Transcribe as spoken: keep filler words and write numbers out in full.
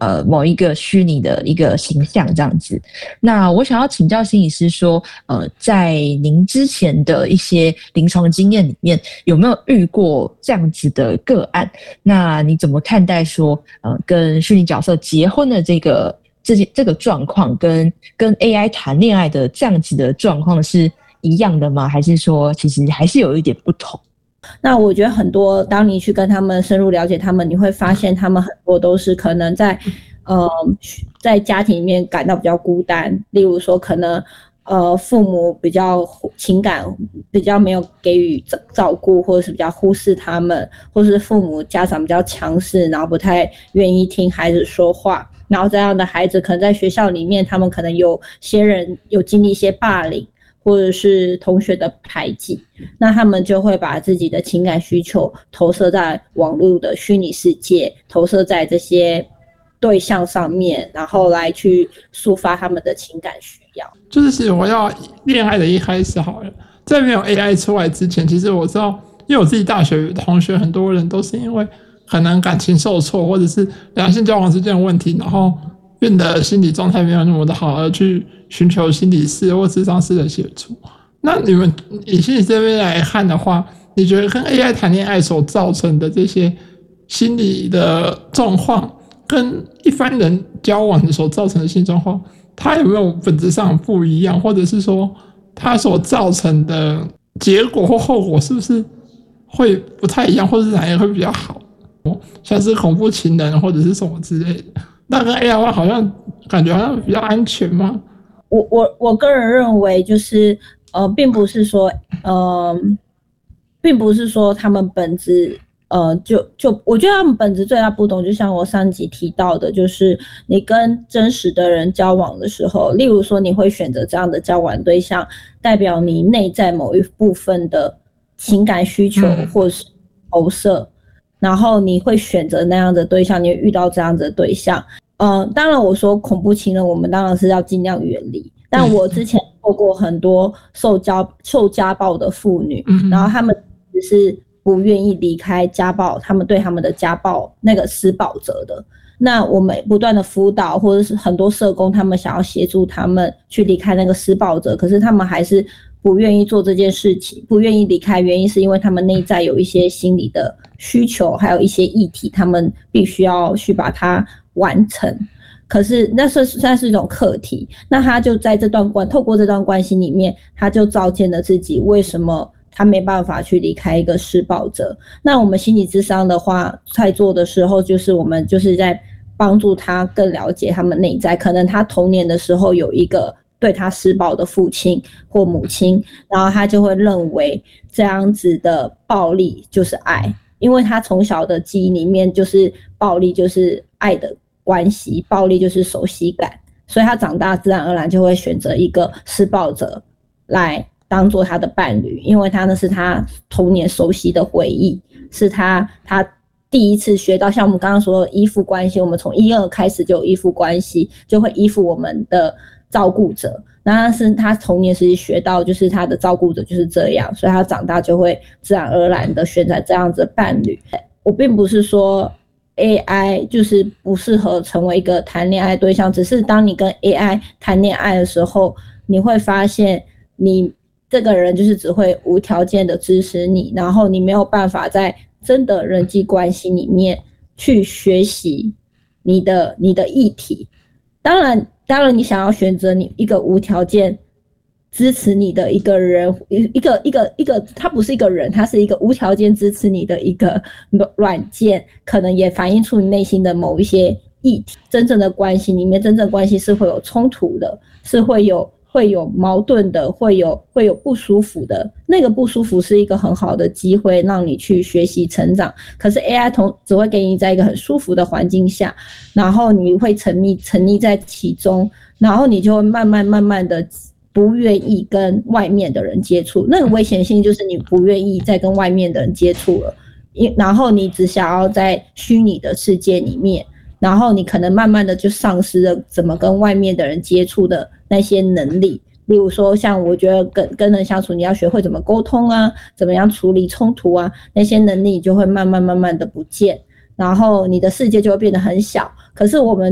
呃某一个虚拟的一个形象这样子。那我想要请教心理师说，呃，在您之前的一些临床经验里面，有没有遇过这样子的个案？那你怎么看待说，呃，跟虚拟角色结婚的这个这这个状况，跟跟 A I 谈恋爱的这样子的状况是一样的吗？还是说其实还是有一点不同？ 那我觉得很多，当你去跟他们深入了解他们，你会发现他们很多都是可能在，呃，在家庭里面感到比较孤单。例如说，可能呃父母比较情感比较没有给予照顾，或者是比较忽视他们，或是父母家长比较强势，然后不太愿意听孩子说话。然后这样的孩子可能在学校里面，他们可能有些人有经历一些霸凌，或者是同学的排挤，那他们就会把自己的情感需求投射在网络的虚拟世界，投射在这些对象上面，然后来去抒发他们的情感需要。 就是我要恋爱的一开始好了，在没有 A I 出来之前，其实我知道，因为我自己大学同学很多人都是因为可能感情受挫，或者是两性交往之间的问题，然后变得心理状态没有那么的好，而去寻求心理师或諮商师的协助。那你们以心理这边来看的话，你觉得跟 A I 谈恋爱所造成的这些心理的状况，跟一般人交往所造成的性状况，它有没有本质上不一样，或者是说它所造成的结果或后果是不是会不太一样，或者是哪一个会比较好？像是恐怖情人或者是什么之类的，那跟 A I 好像感觉好像比较安全吗？ 我我我个人认为，就是呃，并不是说呃，并不是说他们本质呃，就就我觉得他们本质最大不同，就像我上集提到的，就是你跟真实的人交往的时候，例如说你会选择这样的交往对象，代表你内在某一部分的情感需求或是投射。嗯，然后你会选择那样的对象，你会遇到这样的对象。呃，当然我说恐怖情人，我们当然是要尽量远离。但我之前做过很多受家受家暴的妇女，嗯，然后他们只是不愿意离开家暴，他们对他们的家暴那个施暴者的。那我们不断的辅导，或者是很多社工，他们想要协助他们去离开那个施暴者，可是他们还是不愿意做这件事情，不愿意离开，原因是因为他们内在有一些心理的需求，还有一些议题，他们必须要去把它完成。可是那是算是一种课题，那他就在这段关透过这段关系里面，他就照见了自己为什么他没办法去离开一个施暴者。那我们心理咨商的话，在做的时候，就是我们就是在帮助他更了解他们内在，可能他童年的时候有一个对他施暴的父亲或母亲，然后他就会认为这样子的暴力就是爱，因为他从小的记忆里面就是暴力就是爱的关系，暴力就是熟悉感，所以他长大自然而然就会选择一个施暴者来当做他的伴侣，因为他那是他童年熟悉的回忆，是他他第一次学到，像我们刚刚说的依附关系，我们从一二开始就有依附关系，就会依附我们的照顾者，那是他童年时期学到，就是他的照顾者就是这样，所以他长大就会自然而然的选择这样子的伴侣。我并不是说 A I 就是不适合成为一个谈恋爱对象，只是当你跟 A I 谈恋爱的时候，你会发现你这个人就是只会无条件的支持你，然后你没有办法在真的人际关系里面去学习你的你的议题。当然当然你想要选择你一个无条件支持你的一个人，一个一个一个他不是一个人，他是一个无条件支持你的一个软件，可能也反映出你内心的某一些议题。真正的关系里面，真正的关系是会有冲突的，是会有会有矛盾的，会有会有不舒服的，那个不舒服是一个很好的机会让你去学习成长。可是 A I 同只会给你在一个很舒服的环境下，然后你会沉溺沉溺在其中，然后你就会慢慢慢慢的不愿意跟外面的人接触。那个危险性就是你不愿意再跟外面的人接触了，然后你只想要在虚拟的世界里面，然后你可能慢慢的就丧失了怎么跟外面的人接触的那些能力。例如说像我觉得跟跟人相处，你要学会怎么沟通啊，怎么样处理冲突啊，那些能力就会慢慢慢慢的不见，然后你的世界就会变得很小。可是我们